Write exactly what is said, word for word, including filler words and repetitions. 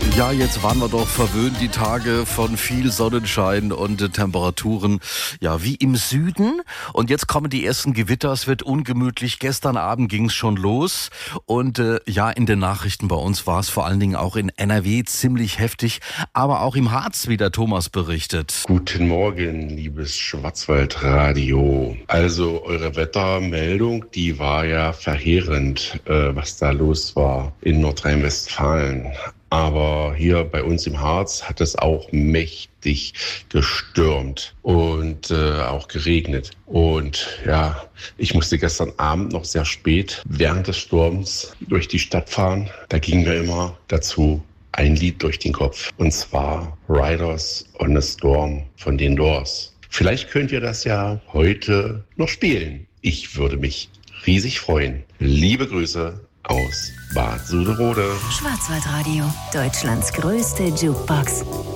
Ja, jetzt waren wir doch verwöhnt, die Tage von viel Sonnenschein und äh, Temperaturen, ja, wie im Süden. Und jetzt kommen die ersten Gewitter, es wird ungemütlich. Gestern Abend ging es schon los. Und äh, ja, in den Nachrichten bei uns war es vor allen Dingen auch in N R W ziemlich heftig, aber auch im Harz, wie der Thomas berichtet. Guten Morgen, liebes Schwarzwaldradio. Also eure Wettermeldung, die war ja verheerend, äh, was da los war in Nordrhein-Westfalen. Aber hier bei uns im Harz hat es auch mächtig gestürmt und äh, auch geregnet. Und ja, ich musste gestern Abend noch sehr spät während des Sturms durch die Stadt fahren. Da ging mir immer dazu ein Lied durch den Kopf. Und zwar Riders on a Storm von den Doors. Vielleicht könnt ihr das ja heute noch spielen. Ich würde mich riesig freuen. Liebe Grüße aus Bad Suderode. Schwarzwaldradio, Deutschlands größte Jukebox.